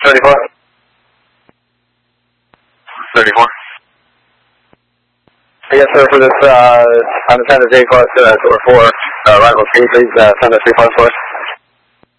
34. 34. Yes, sir, for this, on the 10 to J plus, tour 4, arrival speed, please, send us 3 plus 4.